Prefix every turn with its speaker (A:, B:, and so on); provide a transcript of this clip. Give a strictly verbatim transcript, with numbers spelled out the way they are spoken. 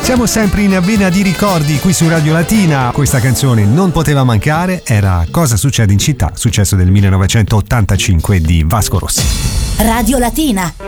A: Siamo sempre in vena di ricordi qui su Radio Latina. Questa canzone non poteva mancare, era Cosa succede in città, successo del millenovecentottantacinque di Vasco Rossi.
B: Radio Latina.